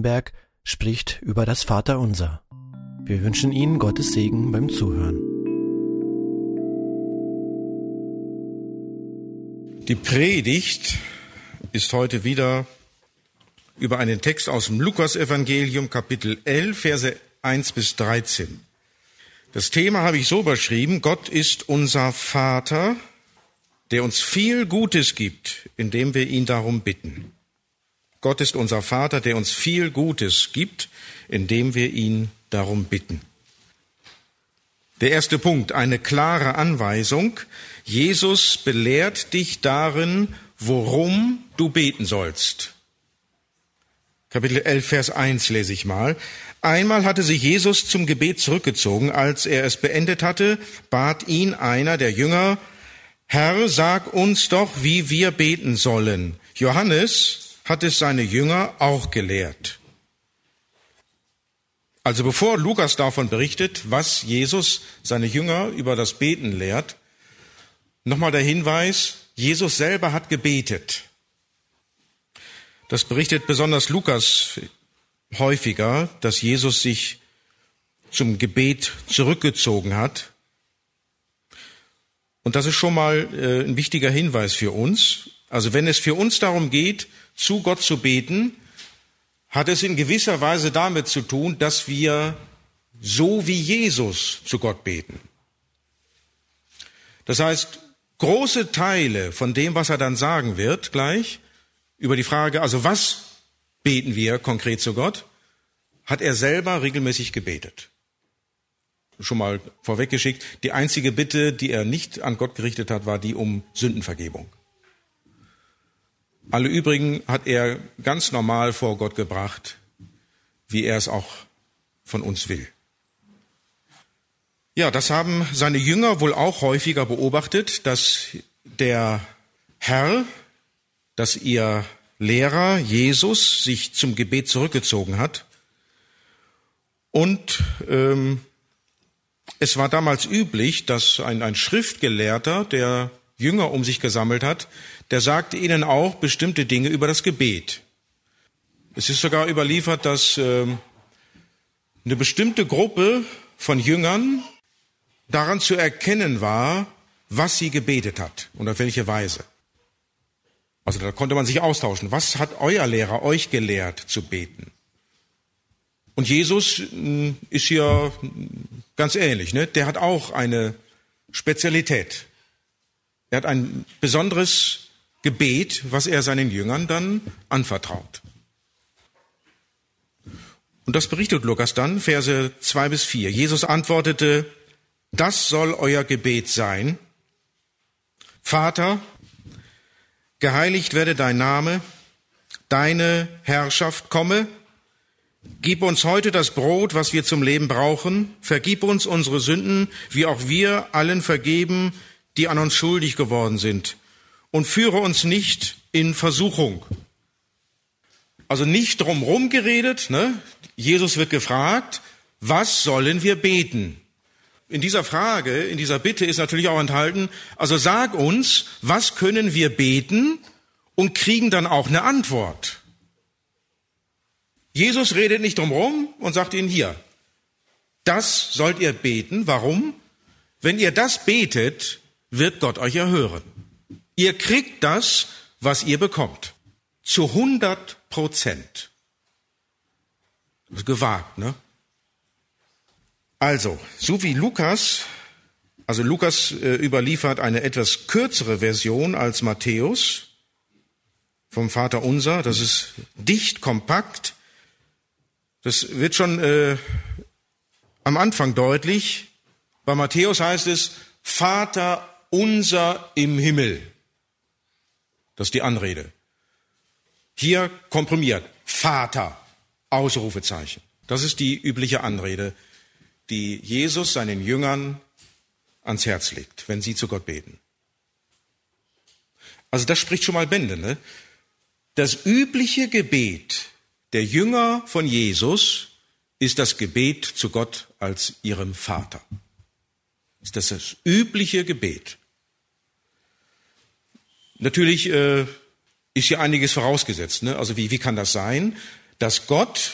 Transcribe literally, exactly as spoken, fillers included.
Wittenberg spricht über das Vaterunser. Wir wünschen Ihnen Gottes Segen beim Zuhören. Die Predigt ist heute wieder über einen Text aus dem Lukas-Evangelium, Kapitel elf, Verse eins bis dreizehn. Das Thema habe ich so überschrieben: Gott ist unser Vater, der uns viel Gutes gibt, indem wir ihn darum bitten. Gott ist unser Vater, der uns viel Gutes gibt, indem wir ihn darum bitten. Der erste Punkt, eine klare Anweisung. Jesus belehrt dich darin, worum du beten sollst. Kapitel elf, Vers eins lese ich mal. Einmal hatte sich Jesus zum Gebet zurückgezogen. Als er es beendet hatte, bat ihn einer der Jünger: Herr, sag uns doch, wie wir beten sollen. Johannes hat es seine Jünger auch gelehrt. Also bevor Lukas davon berichtet, was Jesus seine Jünger über das Beten lehrt, nochmal der Hinweis: Jesus selber hat gebetet. Das berichtet besonders Lukas häufiger, dass Jesus sich zum Gebet zurückgezogen hat. Und das ist schon mal äh, ein wichtiger Hinweis für uns. Also wenn es für uns darum geht, zu Gott zu beten, hat es in gewisser Weise damit zu tun, dass wir so wie Jesus zu Gott beten. Das heißt, große Teile von dem, was er dann sagen wird gleich, über die Frage, also was beten wir konkret zu Gott, hat er selber regelmäßig gebetet. Schon mal vorweggeschickt, die einzige Bitte, die er nicht an Gott gerichtet hat, war die um Sündenvergebung. Alle übrigen hat er ganz normal vor Gott gebracht, wie er es auch von uns will. Ja, das haben seine Jünger wohl auch häufiger beobachtet, dass der Herr, dass ihr Lehrer Jesus sich zum Gebet zurückgezogen hat. Und ähm, es war damals üblich, dass ein, ein Schriftgelehrter, der Jünger um sich gesammelt hat, der sagte ihnen auch bestimmte Dinge über das Gebet. Es ist sogar überliefert, dass äh, eine bestimmte Gruppe von Jüngern daran zu erkennen war, was sie gebetet hat und auf welche Weise. Also da konnte man sich austauschen. Was hat euer Lehrer euch gelehrt zu beten? Und Jesus äh, ist hier ganz ähnlich, ne? Der hat auch eine Spezialität. Er hat ein besonderes Gebet, was er seinen Jüngern dann anvertraut. Und das berichtet Lukas dann, Verse zwei bis vier. Jesus antwortete: Das soll euer Gebet sein. Vater, geheiligt werde dein Name, deine Herrschaft komme. Gib uns heute das Brot, was wir zum Leben brauchen. Vergib uns unsere Sünden, wie auch wir allen vergeben, die an uns schuldig geworden sind. Und führe uns nicht in Versuchung. Also nicht drumherum geredet, ne? Jesus wird gefragt, was sollen wir beten? In dieser Frage, in dieser Bitte ist natürlich auch enthalten, also sag uns, was können wir beten, und kriegen dann auch eine Antwort. Jesus redet nicht drumherum und sagt ihnen hier, das sollt ihr beten. Warum? Wenn ihr das betet, wird Gott euch erhören. Ihr kriegt das, was ihr bekommt. Zu hundert Prozent. Das ist gewagt, ne? Also, so wie Lukas, also Lukas äh, überliefert eine etwas kürzere Version als Matthäus vom Vaterunser. Das ist dicht, kompakt. Das wird schon äh, am Anfang deutlich. Bei Matthäus heißt es, Vater unser im Himmel. Das ist die Anrede. Hier komprimiert, Vater, Ausrufezeichen. Das ist die übliche Anrede, die Jesus seinen Jüngern ans Herz legt, wenn sie zu Gott beten. Also das spricht schon mal Bände, ne? Das übliche Gebet der Jünger von Jesus ist das Gebet zu Gott als ihrem Vater. Das ist das übliche Gebet. Natürlich äh, ist hier einiges vorausgesetzt. Ne? Also wie, wie kann das sein, dass Gott